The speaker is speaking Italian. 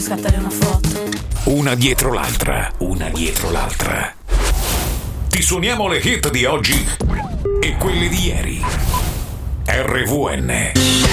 scattare una foto. Una dietro l'altra, una dietro l'altra. Ti suoniamo le hit di oggi e quelle di ieri. RVN